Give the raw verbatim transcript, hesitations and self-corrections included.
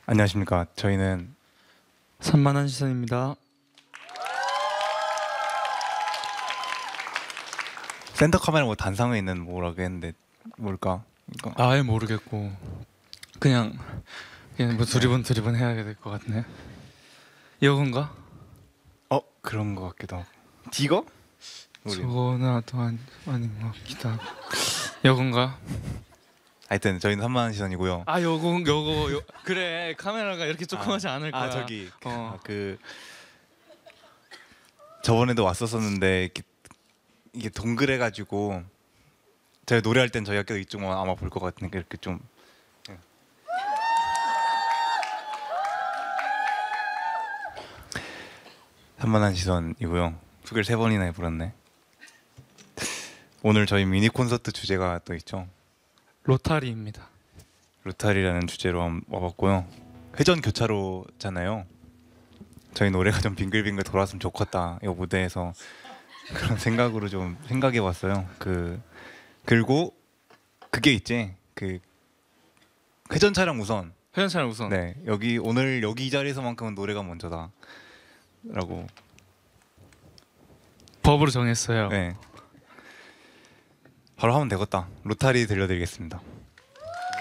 안녕하십니까. 저희는 산만한 시선입니다. 센터 카메라 뭐 단상에 있는 뭐라고 했는데 뭘까? 이거. 아예 모르겠고 그냥 그냥 뭐 두리번 두리번 해야 될 것 같네. 이건가? 어 그런 거 같기도 하고. 디거? 모르겠- 저거는 또한 아닌 것 같기도 하고. 이건가? 하여튼 저희는 삼만원 시선이고요. 아 요거 요거 요 그래 카메라가 이렇게 조그마하지 않을 거야. 아 저기 어. 아, 그 저번에도 왔었었는데 이렇게, 이게 동그래가지고 제가 노래할 땐 저희 학교 이쪽 아마 볼 것 같으니까 이렇게 좀 예. 산만한 시선이고요. 소개를 세 번이나 해버렸네. 오늘 저희 미니 콘서트 주제가 또 있죠. 로타리입니다. 로타리라는 주제로 한번 와봤고요. 회전 교차로잖아요. 저희 노래가 좀 빙글빙글 돌았으면 좋겠다. 이 무대에서 그런 생각으로 좀 생각해봤어요. 그 그리고 그게 있지. 그 회전 차량 우선. 회전차량 우선. 네 여기 오늘 여기 이 자리에서만큼은 노래가 먼저다라고. 법으로 정했어요. 네 바로 하면 되겠다. 로타리 들려드리겠습니다.